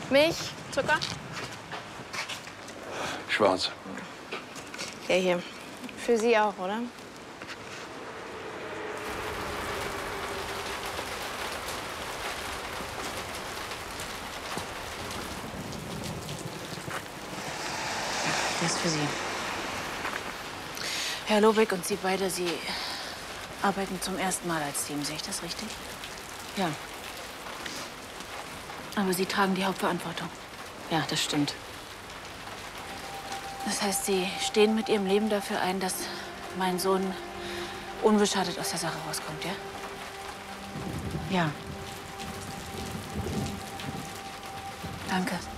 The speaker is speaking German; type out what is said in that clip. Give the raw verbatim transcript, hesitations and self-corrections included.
Milch, Zucker? Schwarz. Der hier. Für Sie auch, oder? Der ist für Sie. Herr Lobeck und Sie beide, Sie arbeiten zum ersten Mal als Team. Sehe ich das richtig? Ja. Aber Sie tragen die Hauptverantwortung. Ja, das stimmt. Das heißt, Sie stehen mit Ihrem Leben dafür ein, dass mein Sohn unbeschadet aus der Sache rauskommt, ja? Ja. Danke.